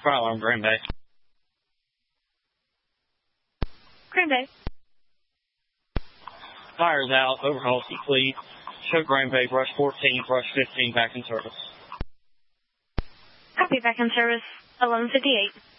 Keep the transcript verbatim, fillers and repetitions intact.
Fire alarm, Green Bay. Green Bay. Fire's out, overhaul seat fleet. Show Green Bay, brush fourteen, brush fifteen, back in service. Copy, back in service, eleven fifty-eight.